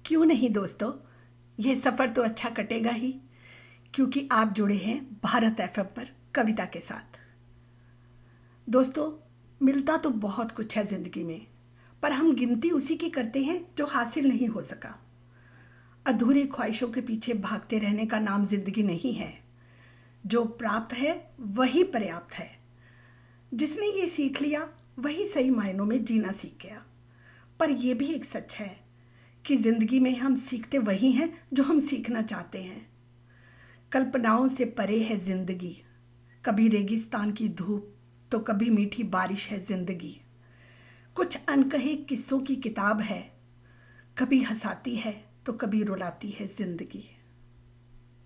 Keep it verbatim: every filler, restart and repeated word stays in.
क्यों नहीं दोस्तों, यह सफ़र तो अच्छा कटेगा ही, क्योंकि आप जुड़े हैं भारत एफएम पर कविता के साथ। दोस्तों, मिलता तो बहुत कुछ है ज़िंदगी में, पर हम गिनती उसी की करते हैं जो हासिल नहीं हो सका। अधूरी ख्वाहिशों के पीछे भागते रहने का नाम ज़िंदगी नहीं है। जो प्राप्त है वही पर्याप्त है। जिसने ये सीख लिया वही सही मायनों में जीना सीख गया। पर यह भी एक सच है कि ज़िंदगी में हम सीखते वही हैं जो हम सीखना चाहते हैं। कल्पनाओं से परे है ज़िंदगी, कभी रेगिस्तान की धूप तो कभी मीठी बारिश है ज़िंदगी। कुछ अनकहे किस्सों की किताब है, कभी हंसाती है तो कभी रुलाती है ज़िंदगी।